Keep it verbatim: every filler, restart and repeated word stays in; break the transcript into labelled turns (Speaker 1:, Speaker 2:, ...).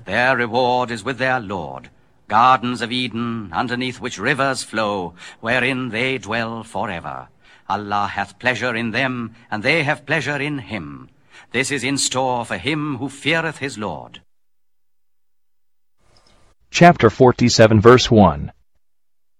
Speaker 1: Their reward is with their Lord, gardens of Eden, underneath which rivers flow, wherein they dwell forever. Allah hath pleasure in them, and they have pleasure in him. This is in store for him who feareth his Lord.
Speaker 2: Chapter forty-seven, verse one.